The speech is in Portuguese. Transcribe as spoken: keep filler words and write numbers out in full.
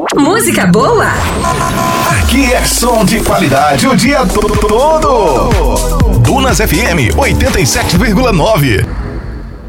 Música boa? Aqui é som de qualidade o dia todo. Dunas F M oitenta e sete vírgula nove.